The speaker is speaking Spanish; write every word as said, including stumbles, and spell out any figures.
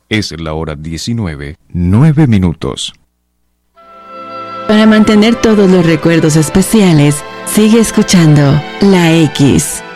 Es la hora diecinueve, nueve minutos. Para mantener todos los recuerdos especiales, sigue escuchando La X.